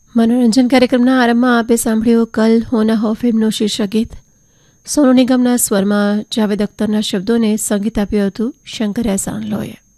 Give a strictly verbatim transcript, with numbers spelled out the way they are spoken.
મનોરંજન કાર્યક્રમના આરંભમાં આપે સાંભળ્યો કલ હોના હો ફિલ્મનું શીર્ષક ગીત. સોનુ નિગમના સ્વરમાં જાવેદ અખ્તરના શબ્દોને સંગીત આપ્યું હતું શંકર એહસાન લોએ.